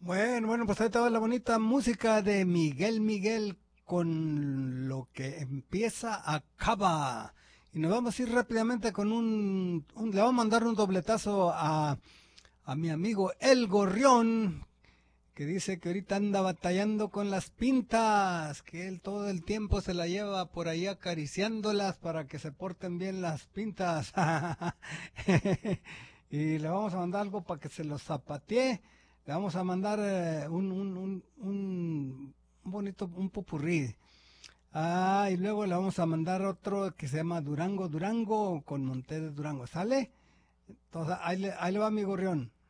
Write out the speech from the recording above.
Bueno, pues ahí estaba la bonita música de Miguel Miguel con lo que empieza acaba. Y nos vamos a ir rápidamente con le vamos a mandar un dobletazo a mi amigo El Gorrión, que dice que ahorita anda batallando con las pintas, que él todo el tiempo se la lleva por ahí acariciándolas para que se porten bien las pintas. Y le vamos a mandar algo para que se los zapatee. Le vamos a mandar un bonito, un popurrí. Y luego le vamos a mandar otro que se llama Durango Durango con Monte de Durango. ¿Sale? Entonces ahí le va mi gorrión.